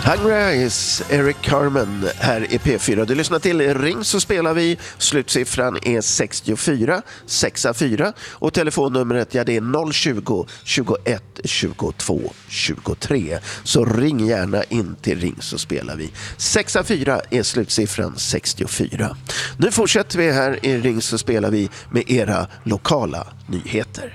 Hungry Eyes, Eric Carmen här i P4. Du lyssnar till Ring så spelar vi. Slutsiffran är 64, 64 och telefonnumret det är 020 21 22 23. Så ring gärna in till Ring så spelar vi. 64 är slutsiffran 64. Nu fortsätter vi här i Ring så spelar vi med era lokala nyheter.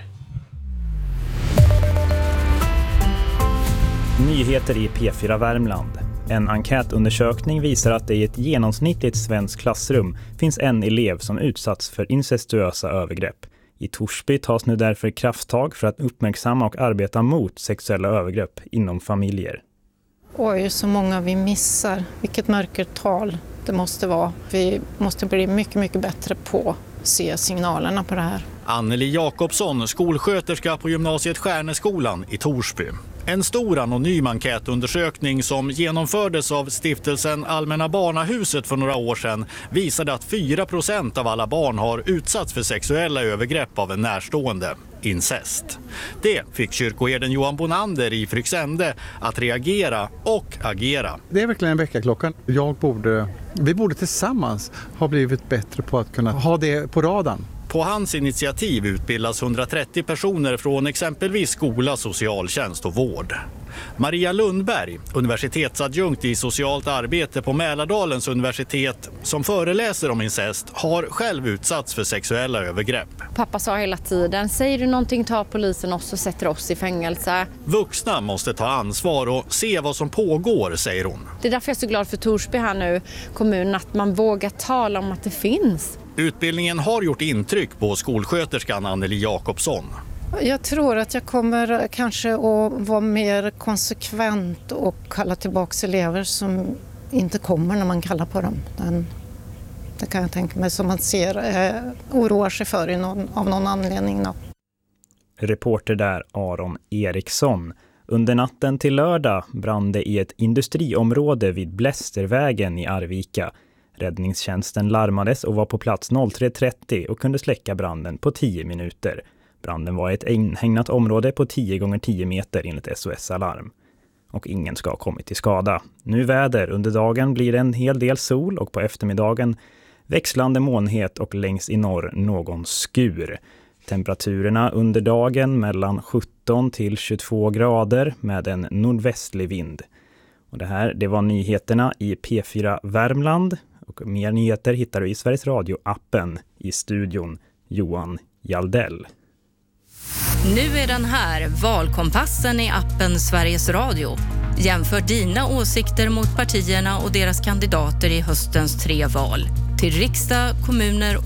Nyheter i P4 Värmland. En enkätundersökning visar att det i ett genomsnittligt svenskt klassrum finns en elev som utsatts för incestuösa övergrepp. I Torsby tas nu därför krafttag för att uppmärksamma och arbeta mot sexuella övergrepp inom familjer. Oj, så många vi missar. Vilket mörkertal det måste vara. Vi måste bli mycket, mycket bättre på att se signalerna på det här. Anneli Jakobsson, skolsköterska på gymnasiet Stjärneskolan i Torsby. En stor anonym enkätundersökning som genomfördes av stiftelsen Allmänna Barnahuset för några år sedan visade att 4% av alla barn har utsatts för sexuella övergrepp av en närstående, incest. Det fick kyrkoherden Johan Bonander i Fryksände att reagera och agera. Det är verkligen en väckarklocka. Vi borde tillsammans ha blivit bättre på att kunna ha det på radarn. På hans initiativ utbildas 130 personer från exempelvis skola, socialtjänst och vård. Maria Lundberg, universitetsadjunkt i socialt arbete på Mälardalens universitet, som föreläser om incest, har själv utsatts för sexuella övergrepp. Pappa sa hela tiden, säger du någonting tar polisen oss och sätter oss i fängelse. Vuxna måste ta ansvar och se vad som pågår, säger hon. Det är därför jag är så glad för Torsby här nu, kommunen, att man vågar tala om att det finns. Utbildningen har gjort intryck på skolsköterskan Anneli Jakobsson. Jag tror att jag kommer kanske att vara mer konsekvent och kalla tillbaka elever som inte kommer när man kallar på dem. Det kan jag tänka mig, som man ser oroar sig för av någon anledning. Då. Reporter där Aron Eriksson. Under natten till lördag brann det i ett industriområde vid Blästervägen i Arvika. Räddningstjänsten larmades och var på plats 03.30 och kunde släcka branden på 10 minuter. Branden var i ett inhägnat område på 10 x 10 meter enligt SOS Alarm. Och ingen ska ha kommit till skada. Nu väder. Under dagen blir det en hel del sol och på eftermiddagen växlande molnighet och längst i norr någon skur. Temperaturerna under dagen mellan 17 till 22 grader med en nordvästlig vind. Och det var nyheterna i P4 Värmland. Och mer nyheter hittar du i Sveriges Radio-appen. I studion Johan Jaldell. Nu är den här, valkompassen i appen Sveriges Radio. Jämför dina åsikter mot partierna och deras kandidater i höstens 3 val. Till riksdag, kommuner